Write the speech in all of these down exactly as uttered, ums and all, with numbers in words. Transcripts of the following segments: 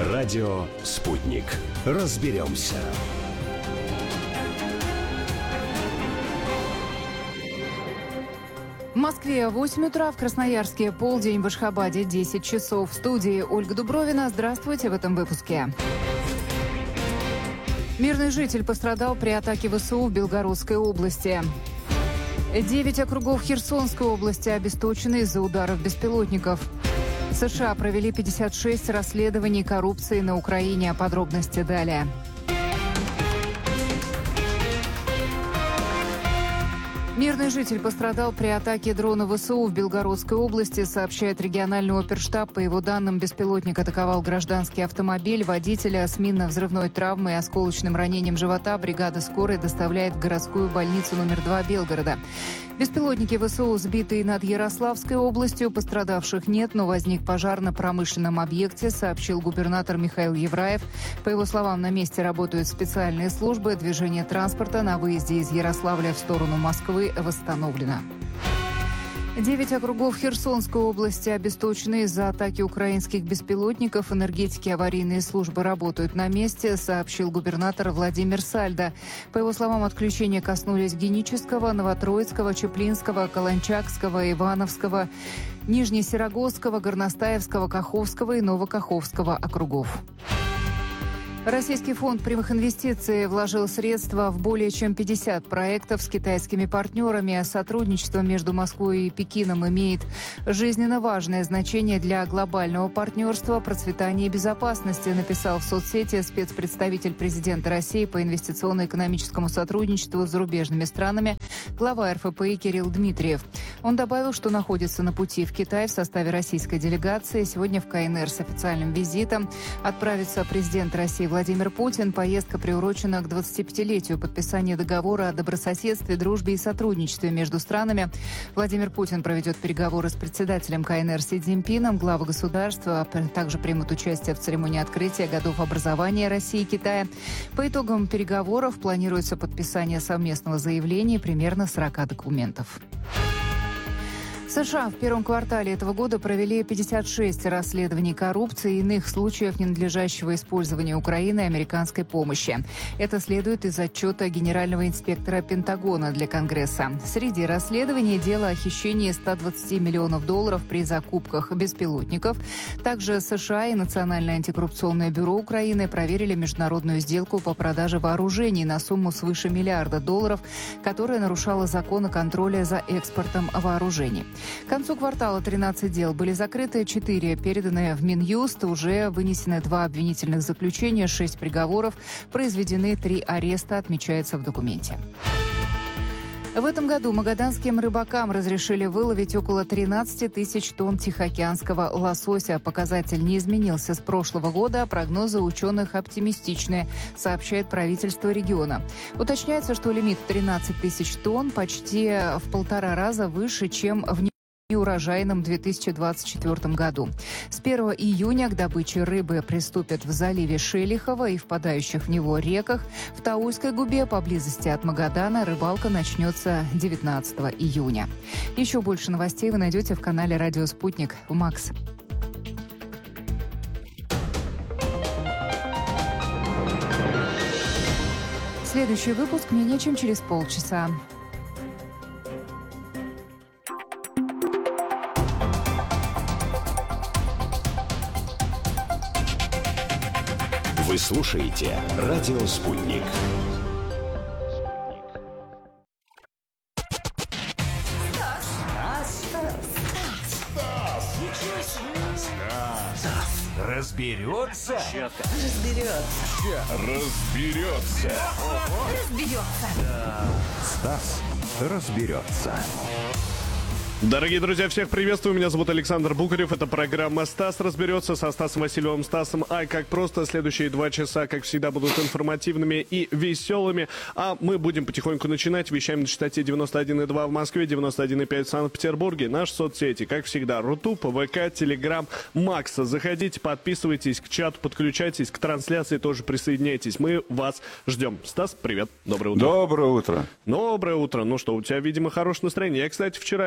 Радио «Спутник». Разберемся. В Москве восемь утра, в Красноярске полдень, в Ашхабаде десять часов. В студии Ольга Дубровина. Здравствуйте в этом выпуске. Мирный житель пострадал при атаке ВСУ в Белгородской области. Девять округов Херсонской области обесточены из-за ударов беспилотников. США провели пятьдесят шесть расследований коррупции на Украине. Подробности далее. Мирный житель пострадал при атаке дрона ВСУ в Белгородской области, сообщает региональный оперштаб. По его данным, беспилотник атаковал гражданский автомобиль. Водителя с минно-взрывной травмой и осколочным ранением живота бригада скорой доставляет в городскую больницу номер два Белгорода. Беспилотники ВСУ сбиты над Ярославской областью. Пострадавших нет, но возник пожар на промышленном объекте, сообщил губернатор Михаил Евраев. По его словам, на месте работают специальные службы. Движение транспорта на выезде из Ярославля в сторону Москвы восстановлено. Девять округов Херсонской области обесточены из-за атаки украинских беспилотников. Энергетики аварийные службы работают на месте, сообщил губернатор Владимир Сальдо. По его словам, отключения коснулись Генического, Новотроицкого, Чеплинского, Каланчакского, Ивановского, Нижнесерогосского, Горностаевского, Каховского и Новокаховского округов. Российский фонд прямых инвестиций вложил средства в более чем пятьдесят проектов с китайскими партнерами. Сотрудничество между Москвой и Пекином имеет жизненно важное значение для глобального партнерства, процветания и безопасности, написал в соцсети спецпредставитель президента России по инвестиционно-экономическому сотрудничеству с зарубежными странами, глава эр эф пэ и Кирилл Дмитриев. Он добавил, что находится на пути в Китай в составе российской делегации. Сегодня в ка эн эр с официальным визитом отправится президент России Владимир Путин. Поездка приурочена к двадцатипятилетию подписания договора о добрососедстве, дружбе и сотрудничестве между странами. Владимир Путин проведет переговоры с председателем ка эн эр Си Цзиньпином. Главы государства также примут участие в церемонии открытия годов образования России и Китая. По итогам переговоров планируется подписание совместного заявления примерно сорока документов. США в первом квартале этого года провели пятьдесят шесть расследований коррупции и иных случаев ненадлежащего использования Украины и американской помощи. Это следует из отчета генерального инспектора Пентагона для Конгресса. Среди расследований дело о хищении ста двадцати миллионов долларов при закупках беспилотников. Также США и Национальное антикоррупционное бюро Украины проверили международную сделку по продаже вооружений на сумму свыше миллиарда долларов, которая нарушала закон о контроле за экспортом вооружений. К концу квартала тринадцать дел были закрыты, четыре переданы в Минюст, уже вынесены два обвинительных заключения, шесть приговоров, произведены три ареста, отмечается в документе. В этом году магаданским рыбакам разрешили выловить около тринадцати тысяч тонн тихоокеанского лосося. Показатель не изменился с прошлого года, а прогнозы ученых оптимистичные, сообщает правительство региона. Уточняется, что лимит тринадцать тысяч тонн почти в полтора раза выше, чем в неурожайном две тысячи двадцать четвёртом году. С первого июня к добыче рыбы приступят в заливе Шелихова и впадающих в него реках. В Тауйской губе поблизости от Магадана рыбалка начнется девятнадцатого июня. Еще больше новостей вы найдете в канале «Радио Спутник» в Макс. Следующий выпуск менее чем через полчаса. Вы слушаете «Радио Спутник». Разберется? Разберется. Разберется. Разберется. Стас разберется. Дорогие друзья, всех приветствую. Меня зовут Александр Букарев. Это программа «Стас разберется» со Стасом Васильевым. Стасом. Ай, как просто. Следующие два часа, как всегда, будут информативными и веселыми. А мы будем потихоньку начинать. Вещаем на частоте девяносто один и два в Москве, девяносто один и пять в Санкт-Петербурге. Наши соцсети, как всегда, Рутуб, ВК, Телеграм, Макс. Заходите, подписывайтесь к чату, подключайтесь к трансляции, тоже присоединяйтесь. Мы вас ждем. Стас, привет. Доброе утро. Доброе утро. Доброе утро. Ну что, у тебя, видимо, хорошее настроение. Я, кстати, вчера видел,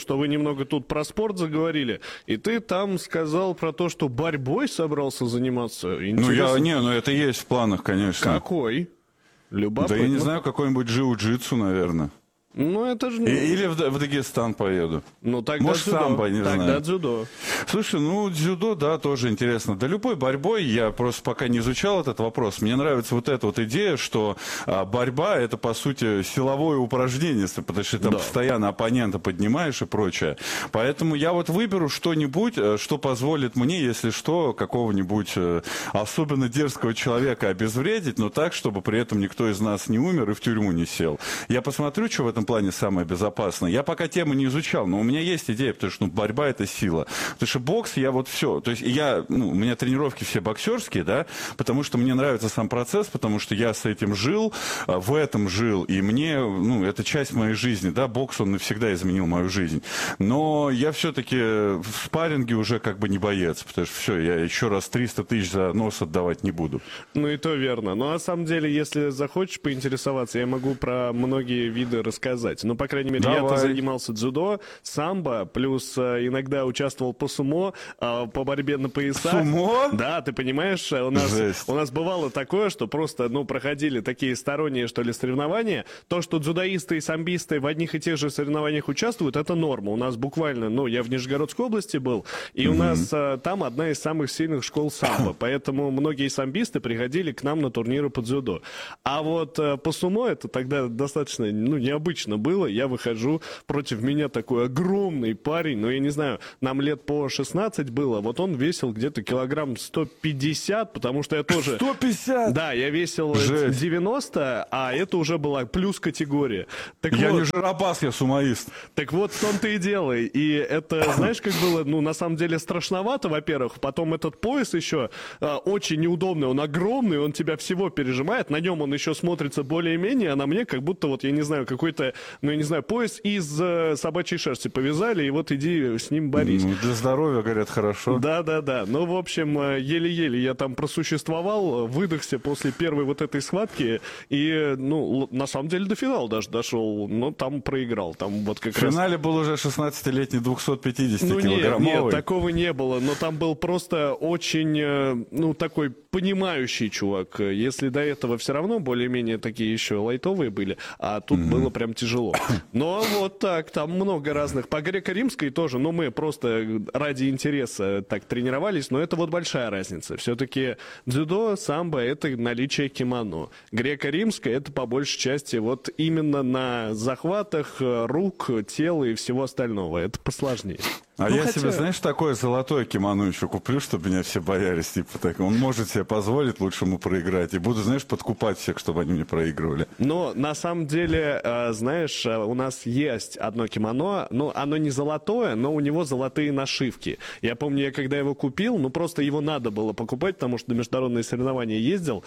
что вы немного тут про спорт заговорили, и ты там сказал про то, что борьбой собрался заниматься. Ну, я, не, ну это есть в планах, конечно. Какой? Любопытно. Да я не знаю, какой-нибудь джиу-джитсу, наверное. Ну, это же... Или в, в Дагестан поеду. Ну, тогда Может, дзюдо. самбо, не тогда знаю. дзюдо. Слушай, ну, дзюдо, да, тоже интересно. Да любой борьбой, я просто пока не изучал этот вопрос. Мне нравится вот эта вот идея, что а, борьба — это, по сути, силовое упражнение, потому что ты там да. постоянно оппонента поднимаешь и прочее. Поэтому я вот выберу что-нибудь, что позволит мне, если что, какого-нибудь э, особенно дерзкого человека обезвредить, но так, чтобы при этом никто из нас не умер и в тюрьму не сел. Я посмотрю, что в этом плане самое безопасное. Я пока тему не изучал, но у меня есть идея, потому что ну, борьба — это сила. Потому что бокс, я вот все. То есть я, ну, у меня тренировки все боксерские, да, потому что мне нравится сам процесс, потому что я с этим жил, в этом жил, и мне, ну, это часть моей жизни, да, бокс, он навсегда изменил мою жизнь. Но я все-таки в спарринге уже как бы не боец, потому что все, я еще раз триста тысяч за нос отдавать не буду. Ну и то верно. Но на самом деле, если захочешь поинтересоваться, я могу про многие виды рассказать. Ну, по крайней мере, Давай. я-то занимался дзюдо, самбо, плюс э, иногда участвовал по сумо, э, по борьбе на поясах. Сумо? Да, ты понимаешь, у нас, Жесть. у нас бывало такое, что просто, ну, проходили такие сторонние, что ли, соревнования. То, что дзюдоисты и самбисты в одних и тех же соревнованиях участвуют, это норма. У нас буквально, ну, я в Нижегородской области был, и mm-hmm. у нас э, там одна из самых сильных школ самбо. Поэтому многие самбисты приходили к нам на турниры по дзюдо. А вот э, по сумо это тогда достаточно, ну, необычно было. Я выхожу, против меня такой огромный парень, ну, я не знаю, нам лет по шестнадцать было, вот он весил где-то килограмм сто пятьдесят, потому что я тоже... сто пятьдесят? Да, я весил Жесть. девяносто, а это уже была плюс категория. Так Я вот, не жиробас, я сумоист. так вот, в том-то и дело. И это, знаешь, как было, ну, на самом деле страшновато, во-первых, потом этот пояс еще а, очень неудобный, он огромный, он тебя всего пережимает, на нем он еще смотрится более-менее, а на мне как будто, вот, я не знаю, какой-то, ну, я не знаю, пояс из э, собачьей шерсти повязали, и вот иди с ним борись. Ну, для здоровья, говорят, хорошо. Да-да-да. Ну, в общем, э, еле-еле я там просуществовал, выдохся после первой вот этой схватки, и, ну, л- на самом деле до финала даже дошел, но там проиграл. Там вот как В раз... финале был уже шестнадцатилетний двести пятьдесят Ну нет, килограммовый. нет, такого не было, но там был просто очень, э, ну, такой понимающий чувак. Если до этого все равно более-менее такие еще лайтовые были, а тут mm-hmm. было прям тяжело. Но вот так, там много разных. По греко-римской тоже, ну, мы просто ради интереса так тренировались, но это вот большая разница. Все-таки дзюдо, самбо — это наличие кимоно. Греко-римская — это по большей части вот именно на захватах рук, тела и всего остального. Это посложнее. А Ну, я хотя... себе, знаешь, такое золотое кимоно еще куплю, чтобы меня все боялись, типа так. Он может себе позволить лучшему проиграть. И буду, знаешь, подкупать всех, чтобы они мне проигрывали. Но на самом деле, знаешь, у нас есть одно кимоно, ну, оно не золотое, но у него золотые нашивки. Я помню, я когда его купил, ну, просто его надо было покупать, потому что на международные соревнования ездил,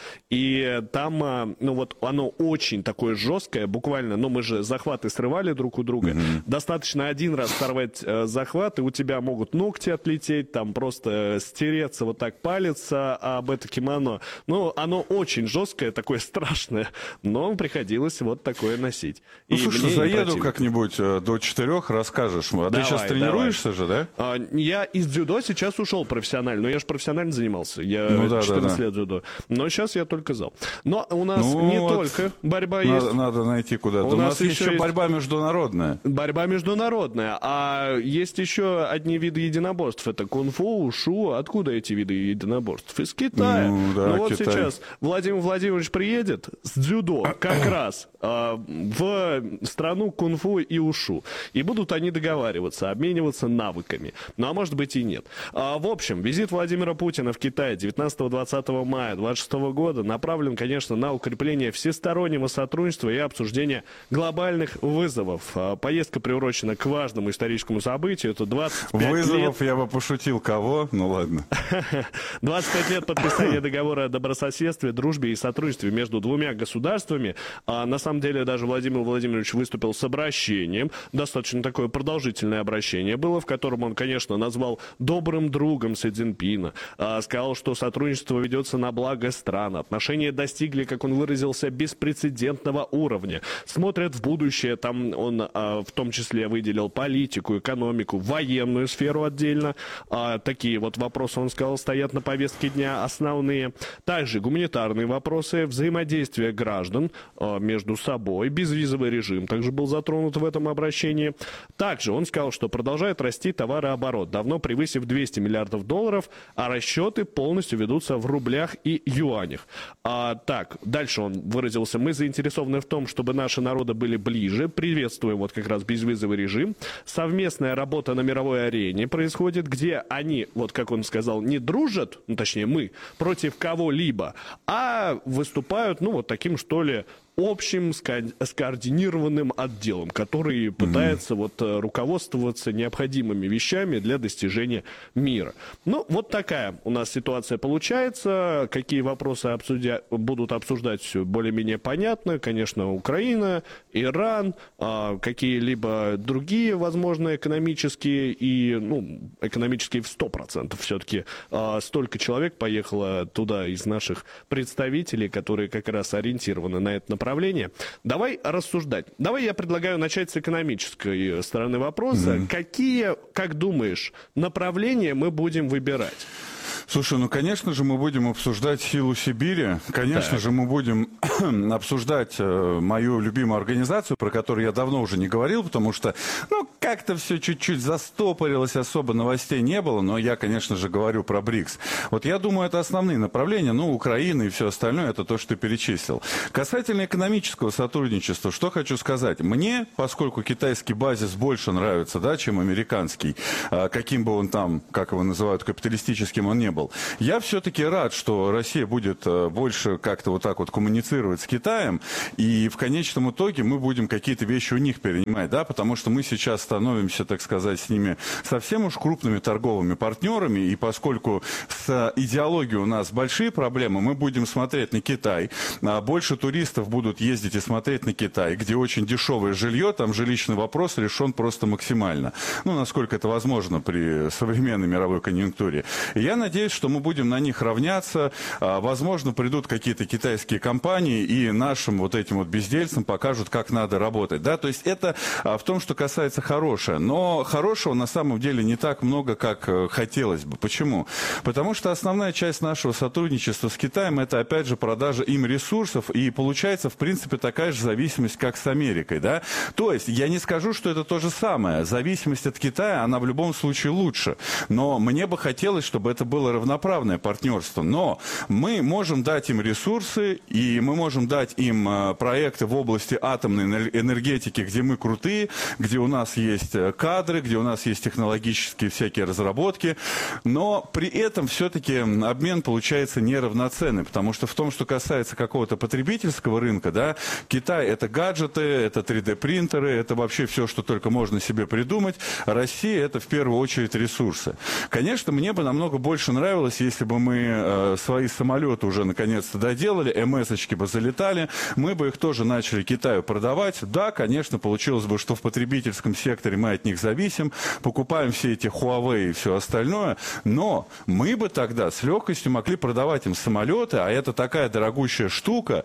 и там, ну, вот оно очень такое жесткое, буквально, ну, мы же захваты срывали друг у друга. Mm-hmm. Достаточно один раз сорвать э, захват, и у тебя могут ногти отлететь, там просто стереться вот так палец об это кимоно. Ну, оно очень жесткое, такое страшное, но приходилось вот такое носить. Ну, И слушай, заеду как-нибудь э, до четырех, расскажешь. А давай, ты сейчас тренируешься давай. же, да? А, я из дзюдо сейчас ушел профессионально, но я же профессионально занимался. Я ну, да, четырнадцать да, да. лет дзюдо. Но сейчас я только зал. Но у нас ну, не вот только борьба надо, есть. Надо найти куда-то. У, у нас, нас есть еще есть борьба международная. Борьба международная. А есть еще одни виды единоборств. Это кунг-фу, ушу. Откуда эти виды единоборств? Из Китая. Ну, да, ну вот Китай. сейчас Владимир Владимирович приедет с дзюдо как раз э, в страну кунг-фу и ушу. И будут они договариваться, обмениваться навыками. Ну, а может быть и нет. А, в общем, визит Владимира Путина в Китай девятнадцатого-двадцатого мая две тысячи двадцать шестого года направлен, конечно, на укрепление всестороннего сотрудничества и обсуждение глобальных вызовов. А, поездка приурочена к важному историческому событию. Это двадцать пять Вызовов лет... я бы пошутил. Кого? Ну ладно. двадцать пять лет подписания договора о добрососедстве, дружбе и сотрудничестве между двумя государствами. А на самом деле даже Владимир Владимирович выступил с обращением. Достаточно такое продолжительное обращение было, в котором он, конечно, назвал добрым другом Си Цзиньпина. А, сказал, что сотрудничество ведется на благо стран. Отношения достигли, как он выразился, беспрецедентного уровня. Смотрят в будущее. Там он а, в том числе выделил политику, экономику, военную сферу отдельно. А, такие вот вопросы, он сказал, стоят на повестке дня основные. Также гуманитарные вопросы, взаимодействие граждан а, между собой, безвизовый режим также был затронут в этом обращении. Также он сказал, что продолжает расти товарооборот, давно превысив двести миллиардов долларов, а расчеты полностью ведутся в рублях и юанях. А, так, дальше он выразился: мы заинтересованы в том, чтобы наши народы были ближе, приветствуем вот как раз безвизовый режим. Совместная работа на мировой арене происходит, где они, вот как он сказал, не дружат, ну точнее мы, против кого-либо, а выступают, ну вот таким, что ли, общим ска- скоординированным отделом, который пытается mm-hmm. вот руководствоваться необходимыми вещами для достижения мира. Ну, вот такая у нас ситуация получается. Какие вопросы обсудя... будут обсуждать, все более-менее понятно. Конечно, Украина, Иран, а, какие-либо другие, возможно, экономические и, ну, экономические в сто процентов все-таки. А, столько человек поехало туда из наших представителей, которые как раз ориентированы на это направление. Давай рассуждать. Давай я предлагаю начать с экономической стороны вопроса. Mm-hmm. Какие, как думаешь, направления мы будем выбирать? Слушай, ну, конечно же, мы будем обсуждать силу Сибири. Конечно так. же, мы будем обсуждать э, мою любимую организацию, про которую я давно уже не говорил, потому что, ну, как-то все чуть-чуть застопорилось, особо новостей не было, но я, конечно же, говорю про БРИКС. Вот я думаю, это основные направления, ну, Украина и все остальное, это то, что ты перечислил. Касательно экономического сотрудничества, что хочу сказать. Мне, поскольку китайский базис больше нравится, да, чем американский, э, каким бы он там, как его называют, капиталистическим он не был, я все-таки рад, что Россия будет больше как-то вот так вот коммуницировать с Китаем, и в конечном итоге мы будем какие-то вещи у них перенимать, да, потому что мы сейчас становимся, так сказать, с ними совсем уж крупными торговыми партнерами, и поскольку с идеологией у нас большие проблемы, мы будем смотреть на Китай, больше туристов будут ездить и смотреть на Китай, где очень дешевое жилье, там жилищный вопрос решен просто максимально, ну, насколько это возможно при современной мировой конъюнктуре. И я надеюсь, что мы будем на них равняться. Возможно, придут какие-то китайские компании и нашим вот этим вот бездельцам покажут, как надо работать. Да? То есть это в том, что касается хорошего. Но хорошего на самом деле не так много, как хотелось бы. Почему? Потому что основная часть нашего сотрудничества с Китаем — это, опять же, продажа им ресурсов. И получается, в принципе, такая же зависимость, как с Америкой. Да? То есть я не скажу, что это то же самое. Зависимость от Китая, она в любом случае лучше. Но мне бы хотелось, чтобы это было равноправное партнерство, но мы можем дать им ресурсы, и мы можем дать им э, проекты в области атомной энергетики, где мы крутые, где у нас есть кадры, где у нас есть технологические всякие разработки, но при этом все-таки обмен получается неравноценный, потому что в том, что касается какого-то потребительского рынка, да, Китай — это гаджеты, это три дэ принтеры, это вообще все, что только можно себе придумать, Россия — это в первую очередь ресурсы. Конечно, мне бы намного больше нравилось, если бы мы э, свои самолеты уже наконец-то доделали, эм эс-очки бы залетали, мы бы их тоже начали Китаю продавать. Да, конечно, получилось бы, что в потребительском секторе мы от них зависим, покупаем все эти Huawei и все остальное, но мы бы тогда с легкостью могли продавать им самолеты, а это такая дорогущая штука,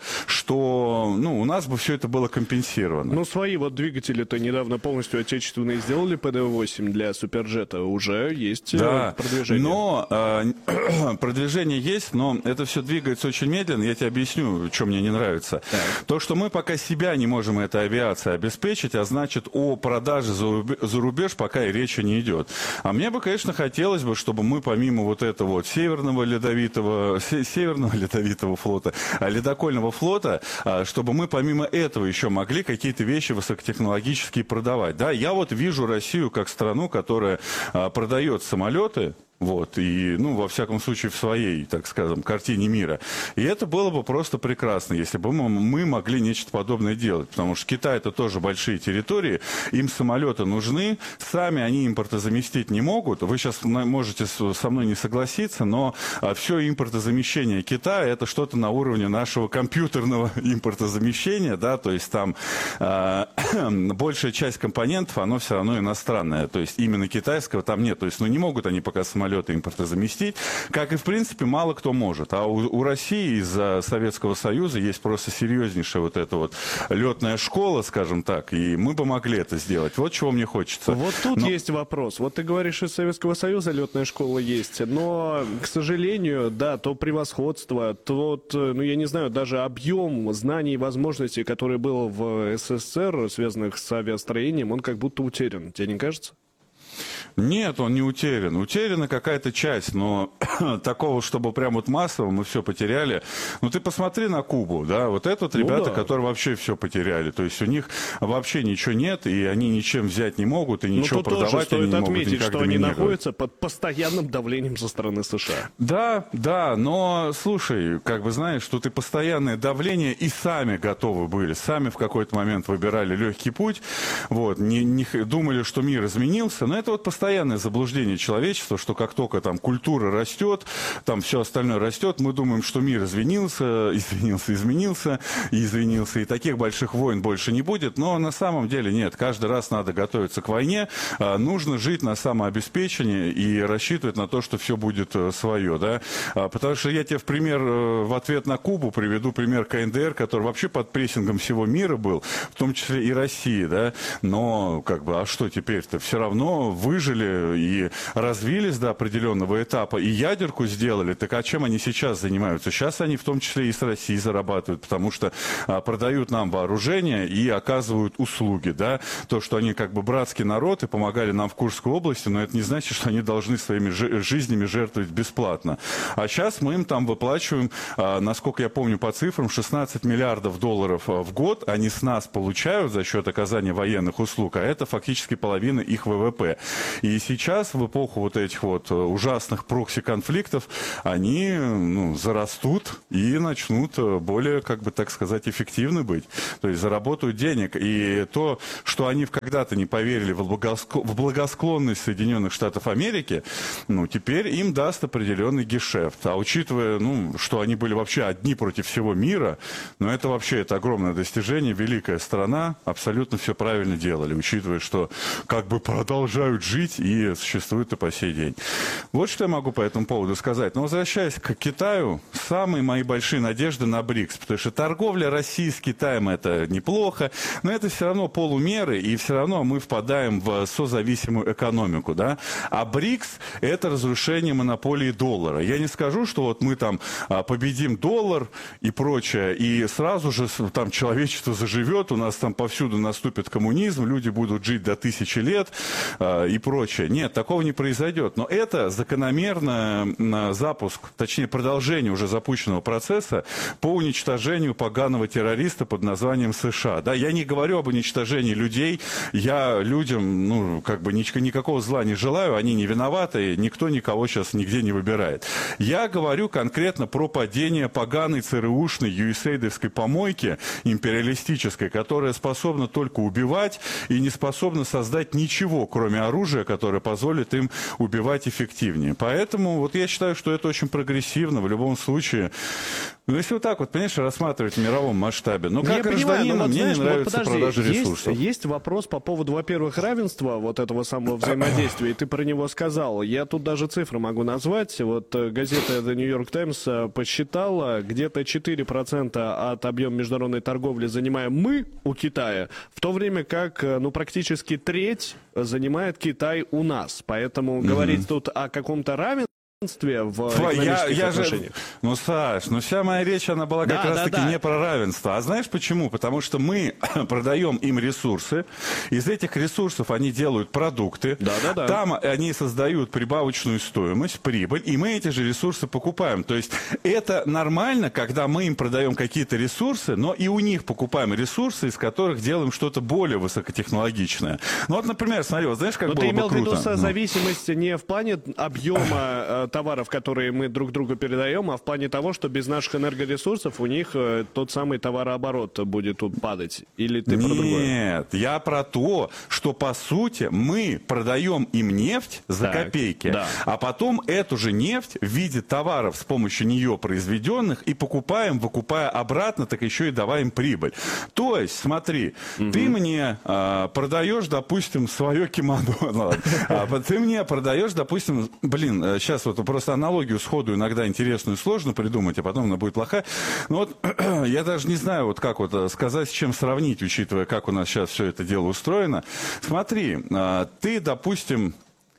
что, ну, у нас бы все это было компенсировано. Ну, свои вот двигатели-то недавно полностью отечественные сделали, пэ дэ восемь для Суперджета, уже есть да, продвижение. Но э, продвижение есть, но это все двигается очень медленно. Я тебе объясню, что мне не нравится. Так. То, что мы пока себя не можем этой авиацией обеспечить, а значит, о продаже за рубеж пока и речи не идет. А мне бы, конечно, хотелось бы, чтобы мы помимо вот этого вот северного ледовитого, северного ледовитого флота, ледокольного флота, чтобы мы помимо этого еще могли какие-то вещи высокотехнологические продавать. Да, я вот вижу Россию как страну, которая продает самолеты, Вот, и, ну, во всяком случае, в своей, так скажем, картине мира. И это было бы просто прекрасно, если бы мы, мы могли нечто подобное делать. Потому что Китай — это тоже большие территории, им самолеты нужны, сами они импортозаместить не могут. Вы сейчас можете со мной не согласиться, но все импортозамещение Китая — это что-то на уровне нашего компьютерного импортозамещения, да, то есть там э, большая часть компонентов, оно все равно иностранное, то есть именно китайского там нет. То есть, ну, не могут они пока самолеты импортозаместить, как и, в принципе, мало кто может. А у, у России из-за Советского Союза есть просто серьезнейшая вот эта вот летная школа, скажем так, и мы бы могли это сделать. Вот чего мне хочется. Вот тут но... есть вопрос. Вот ты говоришь, из Советского Союза летная школа есть, но, к сожалению, да, то превосходство, тот, ну, я не знаю, даже объем знаний и возможностей, который был в СССР, связанных с авиастроением, он как будто утерян. Тебе не кажется? Нет, он не утерян. Утеряна какая-то часть, но такого, чтобы прям вот массово мы все потеряли. Ну, ты посмотри на Кубу, да, вот это вот ребята, ну, да. которые вообще все потеряли. То есть у них вообще ничего нет, и они ничем взять не могут, и ничего ну, продавать тоже они не отметить, могут никак что они доминировать. находятся под постоянным давлением со стороны США. Да, да, но, слушай, как бы знаешь, тут и постоянное давление, и сами готовы были, сами в какой-то момент выбирали легкий путь, вот, не, не думали, что мир изменился, но это вот постоянно постоянное заблуждение человечества, что как только там культура растет, там все остальное растет, мы думаем, что мир извинился, извинился, изменился, и извинился, и таких больших войн больше не будет, но на самом деле нет, каждый раз надо готовиться к войне, а, нужно жить на самообеспечении и рассчитывать на то, что все будет а, свое, да, а, потому что я тебе в пример, в ответ на Кубу приведу пример ка эн дэ эр, который вообще под прессингом всего мира был, в том числе и России, да, но как бы, а что теперь-то, все равно выжили и развились до определенного этапа, и ядерку сделали, так а чем они сейчас занимаются? Сейчас они в том числе и с Россией зарабатывают, потому что а, продают нам вооружение и оказывают услуги, да, то, что они как бы братский народ и помогали нам в Курской области, но это не значит, что они должны своими жи- жизнями жертвовать бесплатно. А сейчас мы им там выплачиваем, а, насколько я помню по цифрам, шестнадцать миллиардов долларов в год они с нас получают за счет оказания военных услуг, а это фактически половина их вэ вэ пэ. И сейчас, в эпоху вот этих вот ужасных прокси-конфликтов, они ну, зарастут и начнут более, как бы так сказать, эффективны быть. То есть заработают денег. И то, что они когда-то не поверили в благосклонность Соединенных Штатов Америки, ну, теперь им даст определенный гешефт. А учитывая, ну, что они были вообще одни против всего мира, ну, это вообще это огромное достижение. Великая страна, абсолютно все правильно делали, учитывая, что как бы продолжают жить и существует и по сей день. Вот что я могу по этому поводу сказать. Но возвращаясь к Китаю, самые мои большие надежды на БРИКС, потому что торговля России с Китаем это неплохо, но это все равно полумеры, и все равно мы впадаем в созависимую экономику, да. А БРИКС это разрушение монополии доллара. Я не скажу, что вот мы там победим доллар и прочее, и сразу же там человечество заживет, у нас там повсюду наступит коммунизм, люди будут жить до тысячи лет и прочее. Нет, такого не произойдет. Но это закономерно запуск, точнее продолжение уже запущенного процесса по уничтожению поганого террориста под названием США. Да, я не говорю об уничтожении людей, я людям, ну, как бы никакого зла не желаю, они не виноваты, никто никого сейчас нигде не выбирает. Я говорю конкретно про падение поганой ЦРУшной ю эс эйдовской помойки империалистической, которая способна только убивать и не способна создать ничего, кроме оружия, которое позволит им убивать эффективнее. Поэтому вот я считаю, что это очень прогрессивно в любом случае. Ну, если вот так вот, понимаешь, рассматривать в мировом масштабе. Но как гражданин, вот, мне знаешь, не нравится вот, подожди, продажа есть, ресурсов. Есть вопрос по поводу, во-первых, равенства вот этого самого взаимодействия, и ты про него сказал. Я тут даже цифры могу назвать. Вот газета The New York Times посчитала, где-то четыре процента от объема международной торговли занимаем мы у Китая, в то время как, ну, практически треть занимает Китай у нас. Поэтому mm-hmm. говорить тут о каком-то равенстве в Твой, я, экономических я отношениях. Же, ну, Саш, ну вся моя речь, она была как Да, раз-таки да, да. не про равенство. А знаешь почему? Потому что мы продаем им ресурсы. Из этих ресурсов они делают продукты. Да, да, да. Там они создают прибавочную стоимость, прибыль, и мы эти же ресурсы покупаем. То есть это нормально, когда мы им продаем какие-то ресурсы, но и у них покупаем ресурсы, из которых делаем что-то более высокотехнологичное. Ну вот, например, смотри, вот знаешь, как Но было ты имел бы в виду круто? Ну. созависимость не в плане объема э, товаров, которые мы друг другу передаем, а в плане того, что без наших энергоресурсов у них э, тот самый товарооборот будет падать. Или ты про другое? Нет, я про то, что по сути мы продаем им нефть за Так, копейки, да. а потом эту же нефть в виде товаров с помощью нее произведенных и покупаем, выкупая обратно, так еще и давая им прибыль. То есть, смотри, угу. ты мне э, продаешь, допустим, свое кимоно, а ты мне продаешь, допустим, блин, сейчас вот просто аналогию сходу иногда интересную сложно придумать, а потом она будет плохая. Ну вот я даже не знаю, вот как вот сказать, с чем сравнить, учитывая, как у нас сейчас все это дело устроено. Смотри, ты, допустим,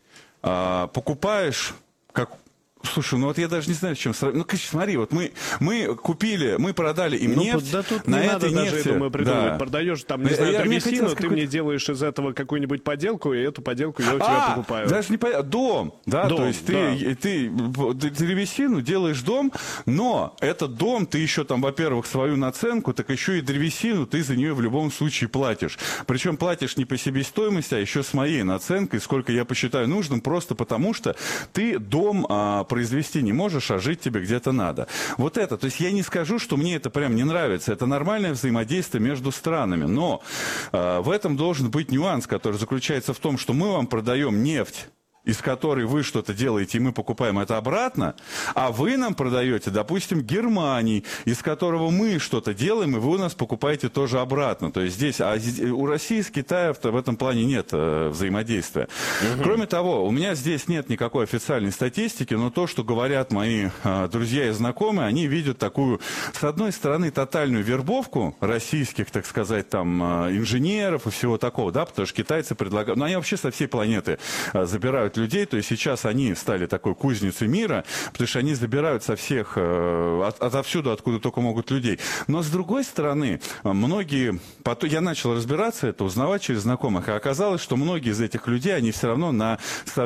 покупаешь, как... Слушай, ну вот я даже не знаю, с чем сравнить. Ну, конечно, смотри, вот мы, мы купили, мы продали им ну, нефть. Да тут на не этой надо нефти, даже, я думаю, придумывать. Да. Продаешь там, не Я, знаю, я, древесину, ты какой-то... мне делаешь из этого какую-нибудь поделку, и эту поделку я у тебя а, покупаю. Даже не понятно. Дом, да, дом, то есть да. ты, ты, ты древесину делаешь дом, но этот дом ты еще там, во-первых, свою наценку, так еще и древесину ты за нее в любом случае платишь. Причем платишь не по себестоимости, а еще с моей наценкой, сколько я посчитаю нужным, просто потому что ты дом а, произвести не можешь, а жить тебе где-то надо. Вот это, то есть я не скажу, что мне это прям не нравится, это нормальное взаимодействие между странами, но э, в этом должен быть нюанс, который заключается в том, что мы вам продаем нефть, из которой вы что-то делаете, и мы покупаем это обратно, а вы нам продаете, допустим, Германии, из которого мы что-то делаем, и вы у нас покупаете тоже обратно. То есть здесь, а у России с Китаем в этом плане нет э, взаимодействия. Угу. Кроме того, у меня здесь нет никакой официальной статистики, но то, что говорят мои э, друзья и знакомые, они видят такую, с одной стороны, тотальную вербовку российских, так сказать, там, э, инженеров и всего такого, да, потому что китайцы предлагают, ну, они вообще со всей планеты э, забирают людей, то есть сейчас они стали такой кузницей мира, потому что они забирают со всех, э, от, отовсюду, откуда только могут людей. Но с другой стороны, многие, потом, я начал разбираться это, узнавать через знакомых, и оказалось, что многие из этих людей, они все равно на,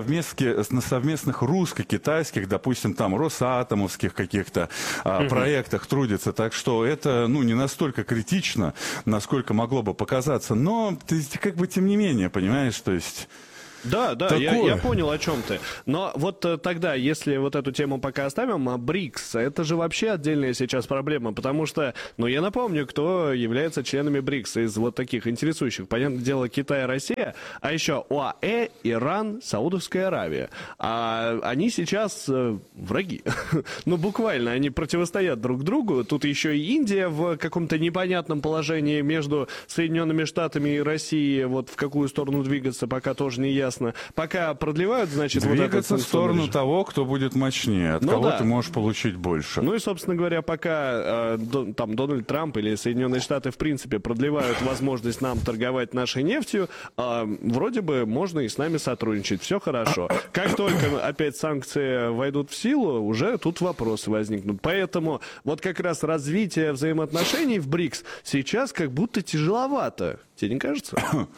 на совместных русско-китайских, допустим, там, росатомовских каких-то а, угу. проектах трудятся, так что это, ну, не настолько критично, насколько могло бы показаться, но, ты, как бы, тем не менее, понимаешь, то есть... Да, да, я, я понял, о чем ты. Но вот тогда, если вот эту тему пока оставим, а БРИКС, это же вообще отдельная сейчас проблема, потому что, ну, я напомню, кто является членами БРИКС из вот таких интересующих. Понятное дело, Китай, Россия, а еще ОАЭ, Иран, Саудовская Аравия. А они сейчас э, враги. Ну, буквально, они противостоят друг другу. Тут еще и Индия в каком-то непонятном положении между Соединенными Штатами и Россией. Вот в какую сторону двигаться, пока тоже не ясно. Пока продлевают, значит, двигаться вот в сторону режим. Того, кто будет мощнее, от ну, кого да. ты можешь получить больше. Ну и, собственно говоря, пока э, до, там Дональд Трамп или Соединенные Штаты в принципе продлевают возможность нам торговать нашей нефтью, э, вроде бы можно и с нами сотрудничать, все хорошо. Как только опять санкции войдут в силу, уже тут вопросы возникнут. Поэтому вот как раз развитие взаимоотношений в БРИКС сейчас как будто тяжеловато. Тебе не кажется?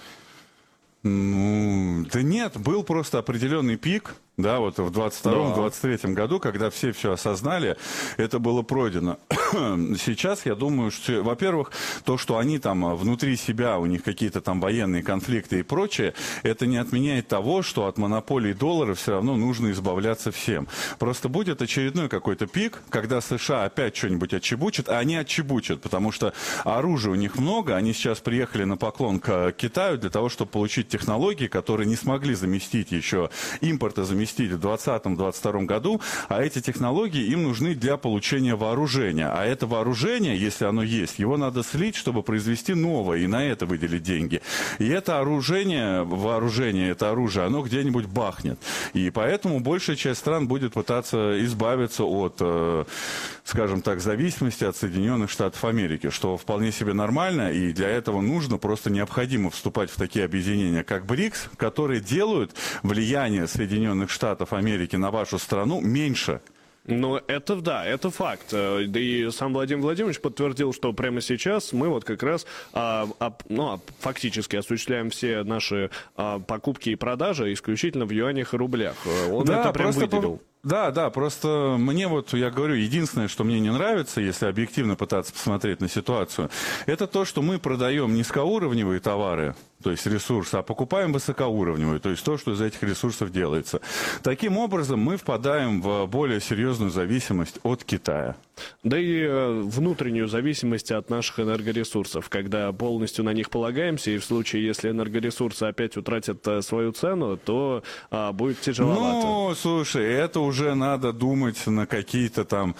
Ну, да нет, был просто определенный пик, да, вот в двадцать втором — двадцать третьем году, когда все все осознали, это было пройдено. Сейчас, я думаю, что, во-первых, то, что они там внутри себя, у них какие-то там военные конфликты и прочее, это не отменяет того, что от монополии доллара все равно нужно избавляться всем. Просто будет очередной какой-то пик, когда США опять что-нибудь отчебучат, а они отчебучат, потому что оружия у них много, они сейчас приехали на поклон к Китаю для того, чтобы получить технологии, которые не смогли заместить еще, импорта заместить в двадцатом — двадцать втором году, а эти технологии им нужны для получения вооружения. А это вооружение, если оно есть, его надо слить, чтобы произвести новое, и на это выделить деньги. И это оружие, вооружение, это оружие, оно где-нибудь бахнет. И поэтому большая часть стран будет пытаться избавиться от, э, скажем так, зависимости от Соединенных Штатов Америки, что вполне себе нормально, и для этого нужно, просто необходимо вступать в такие объединения, как БРИКС, которые делают влияние Соединенных Штатов Америки на вашу страну меньше. Ну, это да, это факт. Да и сам Владимир Владимирович подтвердил, что прямо сейчас мы вот как раз а, а, ну, фактически осуществляем все наши а, покупки и продажи исключительно в юанях и рублях. Он да, это прям выделил. По... Да, да, просто мне вот, я говорю, единственное, что мне не нравится, если объективно пытаться посмотреть на ситуацию, это то, что мы продаем низкоуровневые товары, то есть ресурсы, а покупаем высокоуровневые, то есть то, что из этих ресурсов делается. Таким образом, мы впадаем в более серьезную зависимость от Китая. Да и внутреннюю зависимость от наших энергоресурсов, когда полностью на них полагаемся, и в случае, если энергоресурсы опять утратят свою цену, то а, будет тяжеловато. Ну, слушай, это уже надо думать на какие-то там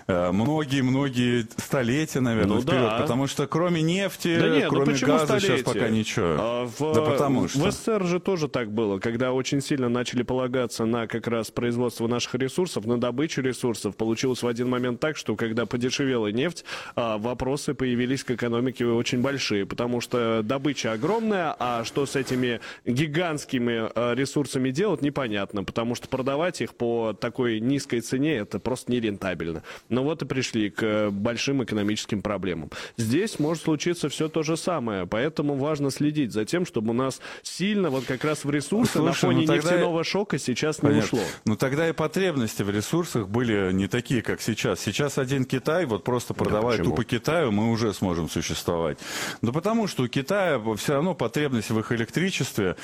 многие-многие столетия, наверное, ну, вперед, да. потому что кроме нефти, да нет, кроме ну газа столетия? сейчас пока ничего. А в, да потому что... в СССР же тоже так было, когда очень сильно начали полагаться на как раз производство наших ресурсов, на добычу ресурсов. Получилось в один момент так, что когда подешевела нефть, вопросы появились к экономике очень большие, потому что добыча огромная, а что с этими гигантскими ресурсами делать, непонятно, потому что продавать их по такой низкой цене это просто нерентабельно. Но вот и пришли к большим экономическим проблемам. Здесь может случиться все то же самое, поэтому важно следить за тем, чтобы у нас сильно вот как раз в ресурсы Слушай, на фоне ну нефтяного и... шока сейчас не Понятно. ушло. Ну тогда и потребности в ресурсах были не такие, как сейчас. Сейчас один Китай, вот просто продавая да, тупо Китаю, мы уже сможем существовать. Да потому что у Китая все равно потребность в их электричестве,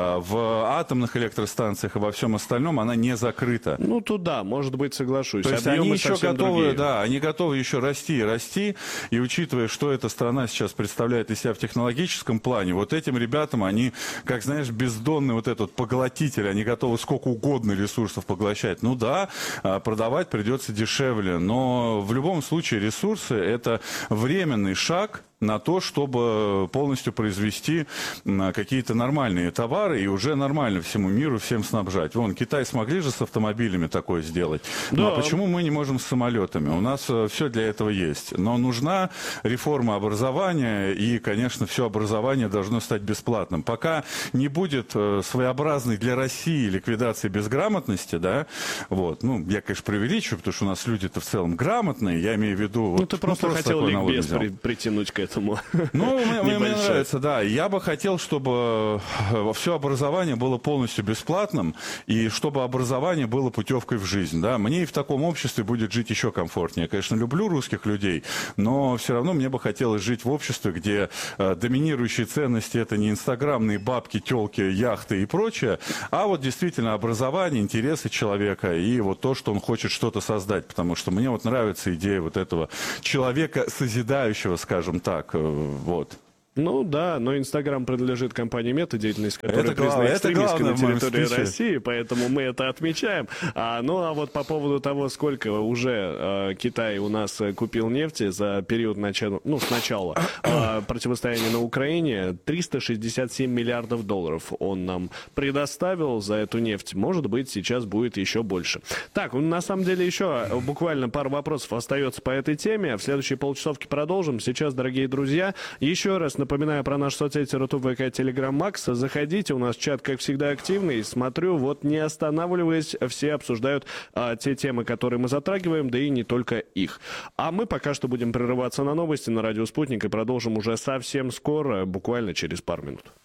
в атомных электростанциях и во всем остальном, она не закрыта. Ну туда, может быть, соглашусь. То есть Объемы они еще готовы, другие. да, они готовы еще расти и расти, и учитывая, что эта страна сейчас представляет из себя в технологическом плане, вот этим ребятам они, как знаешь, бездонный вот этот поглотитель, они готовы сколько угодно ресурсов поглощать. Ну да, продавать придется дешевле, но в любом случае ресурсы это временный шаг на то, чтобы полностью произвести какие-то нормальные товары и уже нормально всему миру всем снабжать. Вон, Китай смогли же с автомобилями такое сделать. Да. Ну а почему мы не можем с самолетами? У нас все для этого есть. Но нужна реформа образования, и, конечно, все образование должно стать бесплатным. Пока не будет своеобразной для России ликвидации безграмотности, да, вот, ну, я, конечно, преувеличиваю, потому что у нас люди-то в целом грамотные, я имею в виду... Ну, вот, ты просто, ну, просто хотел ликбез при, притянуть к этому. Ну, мне, мне нравится, да. Я бы хотел, чтобы все образование было полностью бесплатным, и чтобы образование было путевкой в жизнь, да. Мне и в таком обществе будет жить еще комфортнее. Я, конечно, люблю русских людей, но все равно мне бы хотелось жить в обществе, где э, доминирующие ценности это не инстаграмные бабки, телки, яхты и прочее, а вот действительно образование, интересы человека и вот то, что он хочет что-то создать, потому что мне вот нравится идея вот этого человека созидающего, скажем так. Так, вот. Ну да, но Инстаграм принадлежит компании Мета, деятельность которой это признана экстремистской на территории спиче. России, поэтому мы это отмечаем. А, ну а вот по поводу того, сколько уже а, Китай у нас купил нефти за период начала, ну, с начала а, противостояния на Украине, триста шестьдесят семь миллиардов долларов он нам предоставил за эту нефть. Может быть, сейчас будет еще больше. Так, на самом деле еще буквально пару вопросов остается по этой теме. В следующей полчасовке продолжим. Сейчас, дорогие друзья, еще раз напоминаю про наши соцсети Рутуб, ВК, Телеграм, Макс. Заходите, у нас чат, как всегда, активный. Смотрю, вот не останавливаясь, все обсуждают а, те темы, которые мы затрагиваем, да и не только их. А мы пока что будем прерываться на новости на Радио Спутник и продолжим уже совсем скоро, буквально через пару минут.